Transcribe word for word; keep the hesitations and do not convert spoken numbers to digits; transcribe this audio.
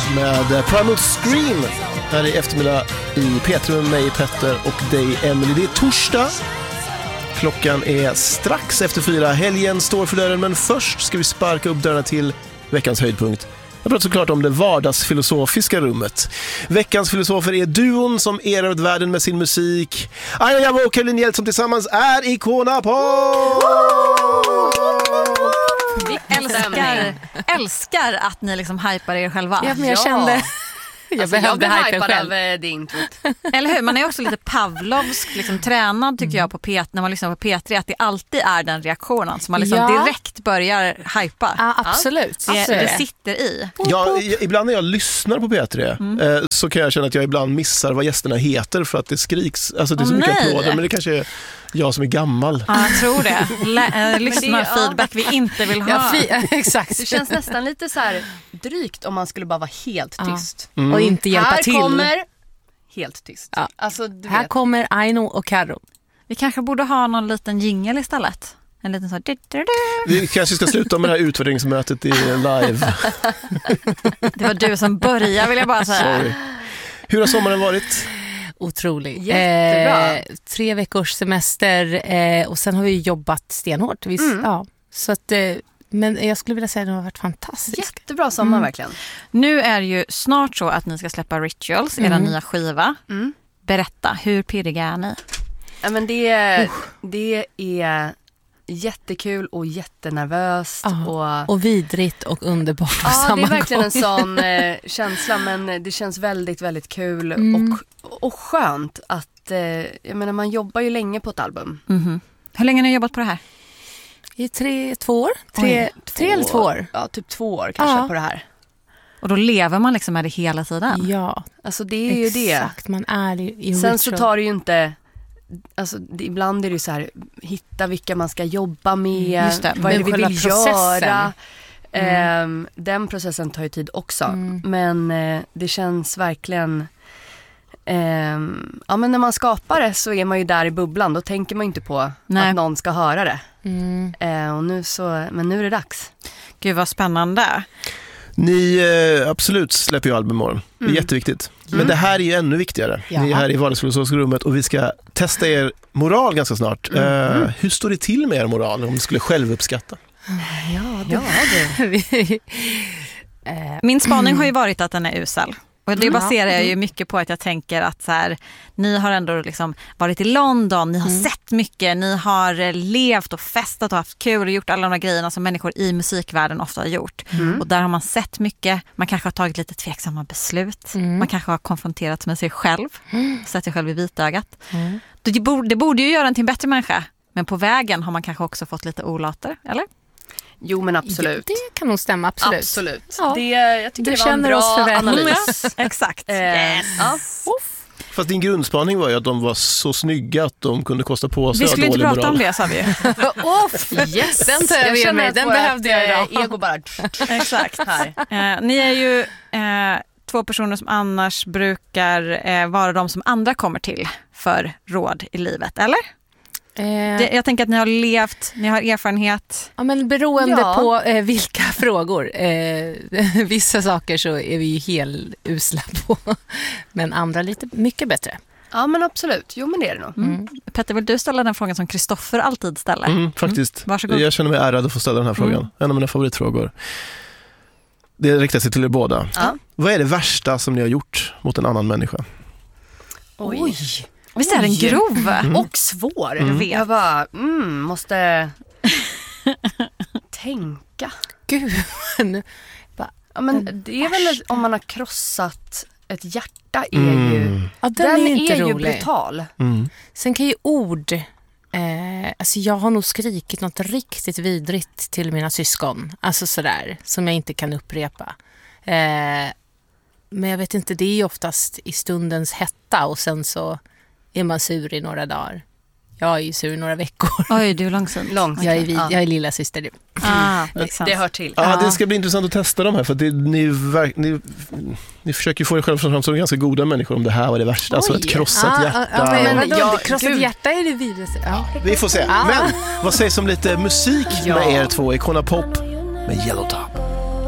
med Primal Scream här i eftermiddag i P tre med mig, Petter och dig, Emily. Det är torsdag. Klockan är strax efter fyra. Helgen står för dörren, men först ska vi sparka upp dörrarna till veckans höjdpunkt. Jag pratar såklart om det vardagsfilosofiska rummet. Veckans filosofer är duon som erövrat världen med sin musik. Aja Java och Caroline Hjelt som tillsammans är Icona Pop! Vi älskar, älskar att ni liksom hypar er själva. Ja, men jag kände... Jag alltså, behövde jag hypen hypad själv. av det introt. Eller hur? Man är också lite Pavlovsk liksom, tränad tycker jag på P tre, när man lyssnar på P tre, att det alltid är den reaktionen som man liksom Ja. direkt börjar hypa. Ja, absolut. Det, Alltså, det sitter i. Ja, ibland när jag lyssnar på P tre mm. eh, så kan jag känna att jag ibland missar vad gästerna heter för att det skriks. Alltså det är så oh, mycket nej. applåder, men det kanske är jag som är gammal. Ja, jag tror det. L- äh, lyssna feedback vi inte vill ha. Ja, fi- exakt. Det känns nästan lite så här drygt om man skulle bara vara helt tyst. Mm. Och inte hjälpa här till. Här kommer helt tyst. Ja. Alltså, du här vet. kommer Aino och Karo. Vi kanske borde ha någon liten jingle istället. En liten så här... Vi kanske ska sluta med det här utvärderingsmötet i live. Det var du som började, vill jag bara säga. Sorry. Hur har sommaren varit? Otrolig. Jättebra. Eh, tre veckors semester eh, och sen har vi jobbat stenhårt. Vi, Mm. ja, så att, eh, men jag skulle vilja säga att det har varit fantastiskt. Jättebra sommar mm. verkligen. Nu är det ju snart så att ni ska släppa Rituals, mm. era nya skiva. Mm. Berätta, hur pirriga är ni? Ja, men det, uh. det är jättekul och jättenervöst. Uh. Och, och vidrigt och underbart på ja, samma gång. det är verkligen en sån eh, känsla, men det känns väldigt, väldigt kul mm. och, och skönt att, eh, jag menar, man jobbar ju länge på ett album. Mm-hmm. Hur länge har ni jobbat på det här? I tre, två år? Tre, Oj, två, tre eller två år? Ja, typ två år kanske ja. på det här. Och då lever man liksom med det hela tiden? Ja, alltså det är ju exakt, det. Exakt, man är i, i Sen ritual. så tar det ju inte... Alltså, det, ibland är det ju så här, hitta vilka man ska jobba med, Just det, vad är det vi vill processen. göra. Mm. Eh, den processen tar ju tid också. Mm. Men eh, det känns verkligen... Eh, ja, men när man skapar det så är man ju där i bubblan. Då tänker man ju inte på Nej. att någon ska höra det. Mm. Eh, och nu så, men nu är det dags. Gud vad spännande. Ni eh, absolut släpper ju album imorgon. Det är mm. jätteviktigt. Men mm. det här är ju ännu viktigare. Ja. Ni är här i vardagsfilosofiska rummet och vi ska testa er moral ganska snart. Mm. Uh, hur står det till med er moral om ni skulle själv uppskatta? Ja, det... Ja, det. Min spaning har ju varit att den är usel. Och det baserar jag ju mycket på att jag tänker att så här, ni har ändå liksom varit i London, ni har mm. sett mycket, ni har levt och festat och haft kul och gjort alla de här grejerna som människor i musikvärlden ofta har gjort. Mm. Och där har man sett mycket, man kanske har tagit lite tveksamma beslut, mm. man kanske har konfronterats med sig själv, mm. sett sig själv i vitögat. Mm. Det, borde, det borde ju göra en till en bättre människa, men på vägen har man kanske också fått lite olater, eller? Jo, men absolut. Ja, det kan nog stämma, absolut. Absolut. Ja. Det, jag tycker du det var en bra analys. Exakt. Yes. Ja. Fast din grundspaning var ju att de var så snygga att de kunde kosta på sig. Vi skulle inte prata moral. om det, sa vi ju. Off, yes. Den tar jag, jag med. Den behövde jag idag. Ego bara. Exakt. Här. Eh, ni är ju eh, två personer som annars brukar eh, vara de som andra kommer till för råd i livet, eller? Det, jag tänker att ni har levt, ni har erfarenhet. Ja, men beroende ja. på eh, vilka frågor. Eh, vissa saker så är vi ju helt usla på. Men andra lite mycket bättre. Ja, men absolut. Jo, men det är det nog. Mm. Mm. Petter, vill du ställa den frågan som Kristoffer alltid ställer? Mm, faktiskt. Mm. Varsågod. Jag känner mig ärad att få ställa den här frågan. Mm. En av mina favoritfrågor. Det riktar sig till er båda. Ja. Vad är det värsta som ni har gjort mot en annan människa? Oj. Oj. Visst är den grov? Mm. Och svår. Mm. Jag bara, mm, måste tänka. Gud. Ja, men det är väl om man har krossat ett hjärta är mm. ju... Ja, den, den är, inte är ju rolig. brutal. Mm. Sen kan ju ord... Eh, alltså jag har nog skrikit något riktigt vidrigt till mina syskon. Alltså sådär, som jag inte kan upprepa. Eh, men jag vet inte, det är ju oftast i stundens hetta och sen så är man sur i några dagar. Jag är ju sur i några veckor. Oj, du är långsamt. Långt. Jag är, vid, jag är lilla syster nu. Ah, det, det hör till. Ja, det ska bli intressant att testa de här. För att det, ni, ni, ni försöker få er själva fram som ganska goda människor om det här var det värsta. Oj. Alltså ett krossat ah, hjärta. Ja, men, men, ja, krossat Gud. hjärta är det vidaste. Ja. Vi får se. Ah. Men vad sägs om lite musik ja. med er två? Icona Pop med Yellow Top.